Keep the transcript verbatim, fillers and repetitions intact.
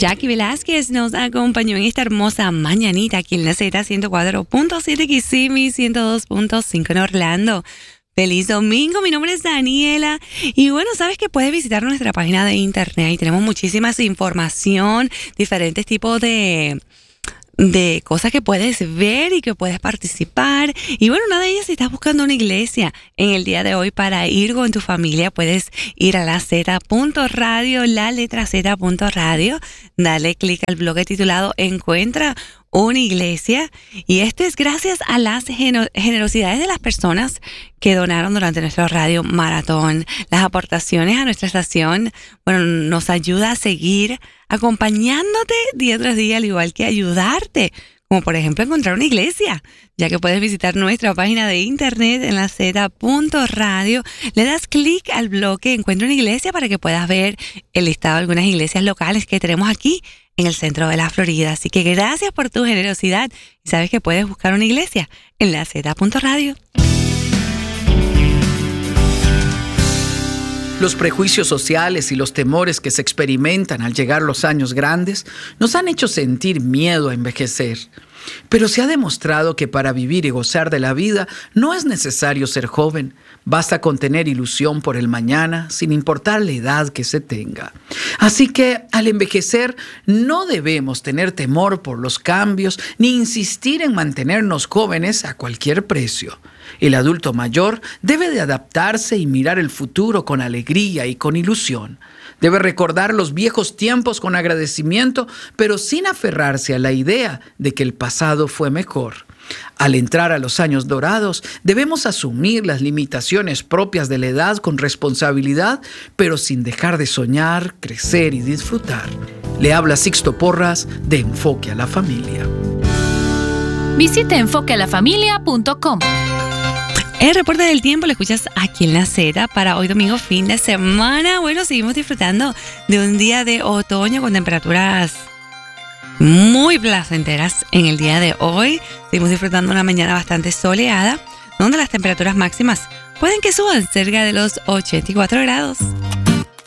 Jackie Velázquez nos acompañó en esta hermosa mañanita aquí en la Z ciento cuatro punto siete Kissimmee, ciento dos punto cinco en Orlando. Feliz domingo, mi nombre es Daniela y bueno, sabes que puedes visitar nuestra página de internet y tenemos muchísimas información, diferentes tipos de... de cosas que puedes ver y que puedes participar. Y bueno, una de ellas, si estás buscando una iglesia en el día de hoy para ir con tu familia, puedes ir a la Z punto radio, la letra Z punto radio, dale clic al bloque titulado Encuentra una iglesia, y esto es gracias a las generosidades de las personas que donaron durante nuestro radio maratón. Las aportaciones a nuestra estación, bueno, nos ayuda a seguir acompañándote día tras día, al igual que ayudarte, como por ejemplo encontrar una iglesia, ya que puedes visitar nuestra página de internet en la Z punto radio, le das clic al bloque Encuentra una iglesia para que puedas ver el listado de algunas iglesias locales que tenemos aquí en el centro de la Florida. Así que gracias por tu generosidad y sabes que puedes buscar una iglesia en la Z punto radio. Los prejuicios sociales y los temores que se experimentan al llegar los años grandes nos han hecho sentir miedo a envejecer. Pero se ha demostrado que para vivir y gozar de la vida no es necesario ser joven. Basta con tener ilusión por el mañana, sin importar la edad que se tenga. Así que, al envejecer, no debemos tener temor por los cambios ni insistir en mantenernos jóvenes a cualquier precio. El adulto mayor debe de adaptarse y mirar el futuro con alegría y con ilusión. Debe recordar los viejos tiempos con agradecimiento, pero sin aferrarse a la idea de que el pasado fue mejor. Al entrar a los años dorados, debemos asumir las limitaciones propias de la edad con responsabilidad, pero sin dejar de soñar, crecer y disfrutar. Le habla Sixto Porras de Enfoque a la Familia. Visita enfoque a la familia punto com. El reporte del tiempo lo escuchas aquí en la Z para hoy domingo, fin de semana. Bueno, seguimos disfrutando de un día de otoño con temperaturas muy placenteras en el día de hoy. Seguimos disfrutando una mañana bastante soleada, donde las temperaturas máximas pueden que suban cerca de los ochenta y cuatro grados.